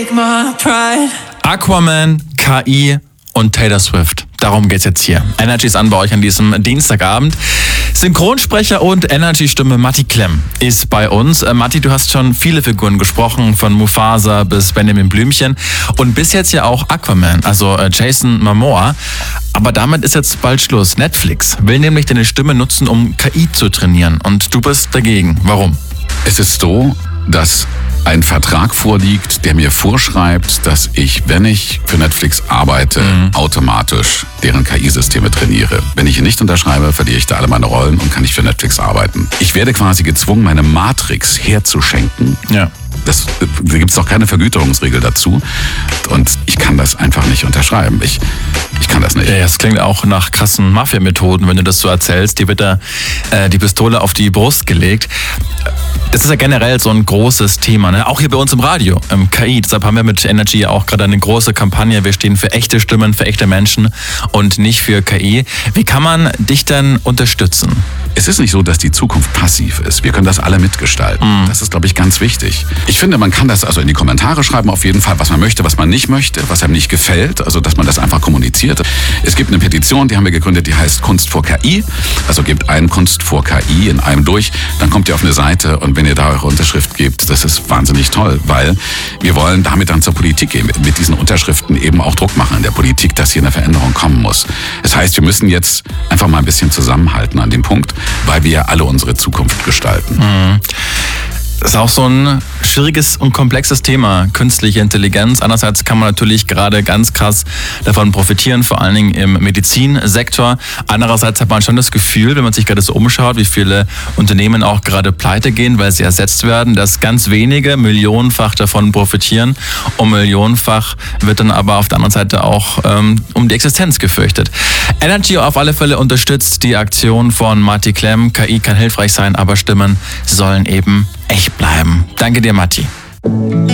Aquaman, KI und Taylor Swift. Darum geht's jetzt hier. Energy ist an bei euch an diesem Dienstagabend. Synchronsprecher und Energy-Stimme Matti Klemm ist bei uns. Matti, du hast schon viele Figuren gesprochen, von Mufasa bis Benjamin Blümchen und bis jetzt ja auch Aquaman, also Jason Momoa. Aber damit ist jetzt bald Schluss. Netflix will nämlich deine Stimme nutzen, um KI zu trainieren. Und du bist dagegen. Warum? Es ist so, dass ein Vertrag vorliegt, der mir vorschreibt, dass ich, wenn ich für Netflix arbeite, automatisch deren KI-Systeme trainiere. Wenn ich ihn nicht unterschreibe, verliere ich da alle meine Rollen und kann nicht für Netflix arbeiten. Ich werde quasi gezwungen, meine Matrix herzuschenken. Ja. Da gibt es doch keine Vergüterungsregel dazu. Und ich kann das einfach nicht unterschreiben. Ich kann das nicht. Ja, es klingt auch nach krassen Mafia-Methoden, wenn du das so erzählst. Dir wird da die Pistole auf die Brust gelegt. Das ist ja generell so ein großes Thema, ne? Auch hier bei uns im Radio, KI. Deshalb haben wir mit Energy auch gerade eine große Kampagne. Wir stehen für echte Stimmen, für echte Menschen und nicht für KI. Wie kann man dich denn unterstützen? Es ist nicht so, dass die Zukunft passiv ist. Wir können das alle mitgestalten. Das ist, glaube ich, ganz wichtig. Ich finde, man kann das also in die Kommentare schreiben, auf jeden Fall, was man möchte, was man nicht möchte, was einem nicht gefällt. Also, dass man das einfach kommuniziert. Es gibt eine Petition, die haben wir gegründet, die heißt Kunst vor KI. Also gebt ein Kunst vor KI in einem durch, dann kommt ihr auf eine Seite und wenn ihr da eure Unterschrift gebt, das ist wahnsinnig toll, weil wir wollen damit dann zur Politik gehen, mit diesen Unterschriften eben auch Druck machen in der Politik, dass hier eine Veränderung kommen muss. Das heißt, wir müssen jetzt einfach mal ein bisschen zusammenhalten an dem Punkt, weil wir ja alle unsere Zukunft gestalten. Das ist auch so ein schwieriges und komplexes Thema, künstliche Intelligenz. Andererseits kann man natürlich gerade ganz krass davon profitieren, vor allen Dingen im Medizinsektor. Andererseits hat man schon das Gefühl, wenn man sich gerade so umschaut, wie viele Unternehmen auch gerade pleite gehen, weil sie ersetzt werden, dass ganz wenige millionenfach davon profitieren und millionenfach wird dann aber auf der anderen Seite auch um die Existenz gefürchtet. Energy auf alle Fälle unterstützt die Aktion von Matti Klemm. KI kann hilfreich sein, aber Stimmen sollen eben echt bleiben. Danke dir, Matti.